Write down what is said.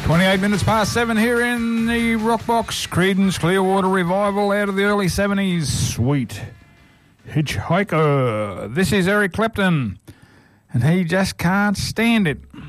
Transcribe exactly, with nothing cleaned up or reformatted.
twenty-eight minutes past seven here in the Rock Box. Creedence Clearwater Revival out of the early seventies. Sweet Hitchhiker. This is Eric Clapton, and he just can't stand it.